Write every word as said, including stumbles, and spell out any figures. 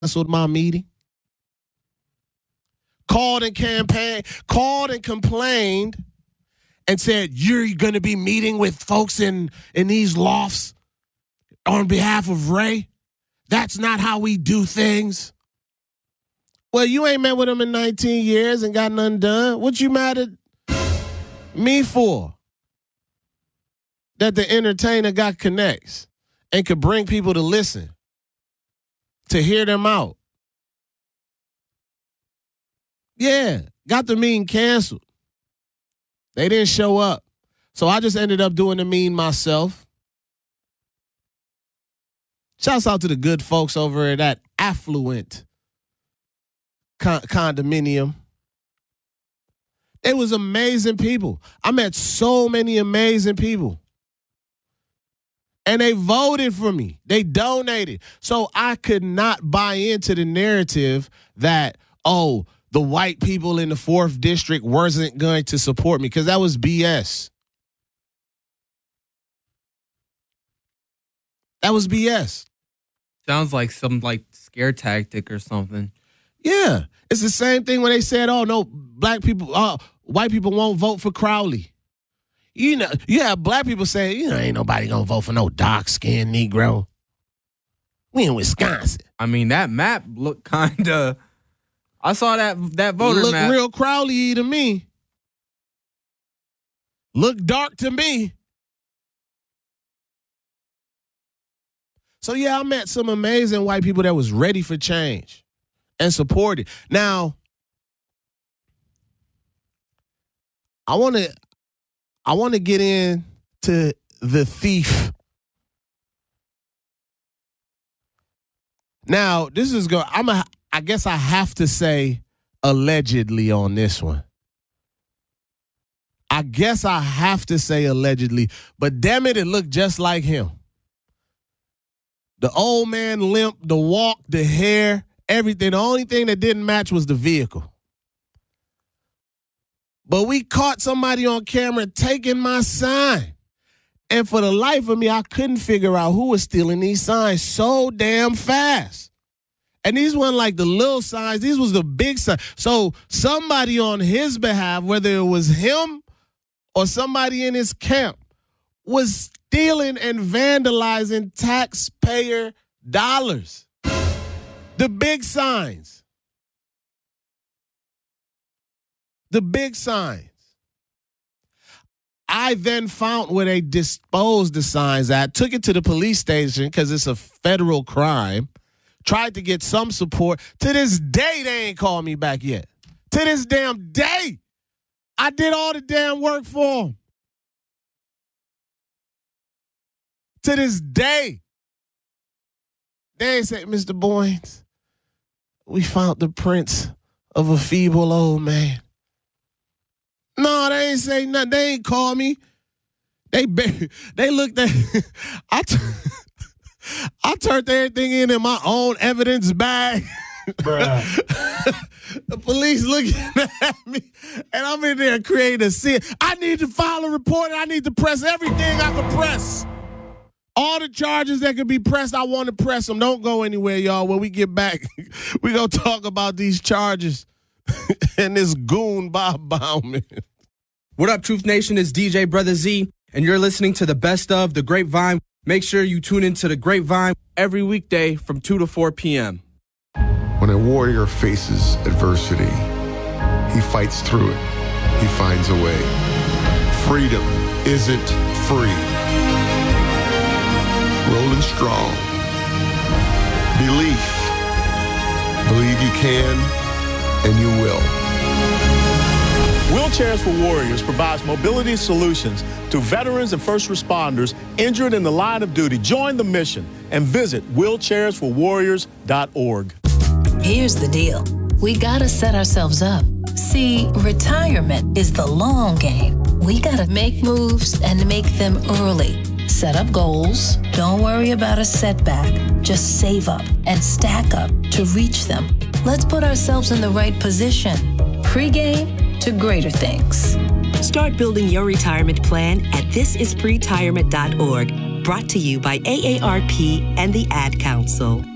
canceled my meeting. Called and campaigned, called and complained and said, you're going to be meeting with folks in, in these lofts on behalf of Ray. That's not how we do things. Well, you ain't met with him in nineteen years and got nothing done. What you mad at me for? That the entertainer got connects and could bring people to listen, to hear them out. Yeah, got the meeting canceled. They didn't show up. So I just ended up doing the meeting myself. Shouts out to the good folks over at that affluent con- condominium. It was amazing people. I met so many amazing people. And they voted for me. They donated. So I could not buy into the narrative that, oh, the white people in the fourth district wasn't going to support me, because that was B S. That was B S. Sounds like some like scare tactic or something. Yeah. It's the same thing when they said, oh, no, black people, uh, white people won't vote for Crowley. You know, you have black people say, you know, ain't nobody gonna vote for no dark-skinned Negro. We in Wisconsin. I mean, that map looked kind of... I saw that that voter Look map. Look real Crowley to me. Look dark to me. So, yeah, I met some amazing white people that was ready for change and supported. Now, I want to I want to get into the thief. Now, this is going I'm a I guess I have to say allegedly on this one. I guess I have to say allegedly, but damn it, it looked just like him. The old man limp, the walk, the hair, everything. The only thing that didn't match was the vehicle. But we caught somebody on camera taking my sign. And for the life of me, I couldn't figure out who was stealing these signs so damn fast. And these weren't like the little signs. These was the big signs. So somebody on his behalf, whether it was him or somebody in his camp, was stealing and vandalizing taxpayer dollars. The big signs. The big signs. I then found where they disposed the signs at, took it to the police station because it's a federal crime. Tried to get some support. To this day, they ain't called me back yet. To this damn day, I did all the damn work for them. To this day, they ain't say, Mister Boynes, we found the prints of a feeble old man. No, they ain't say nothing. They ain't call me. They they looked at I. T- I turned everything in in my own evidence bag. The police looking at me, and I'm in there creating a scene. I need to file a report, and I need to press everything I can press. All the charges that can be pressed, I want to press them. Don't go anywhere, y'all. When we get back, we going to talk about these charges and this goon Bob Bauman. What up, Truth Nation? It's D J Brother Z, and you're listening to the best of The Grapevine. Make sure you tune into The Grapevine every weekday from two to four p.m. When a warrior faces adversity, he fights through it. He finds a way. Freedom isn't free. Rolling strong. Belief. Believe you can and you will. Wheelchairs for Warriors provides mobility solutions to veterans and first responders injured in the line of duty. Join the mission and visit wheelchairs for warriors dot org. Here's the deal. We gotta set ourselves up. See, retirement is the long game. We gotta make moves and make them early. Set up goals. Don't worry about a setback. Just save up and stack up to reach them. Let's put ourselves in the right position. Pre-game to greater things. Start building your retirement plan at this is pre retirement dot org. Brought to you by A A R P and the Ad Council.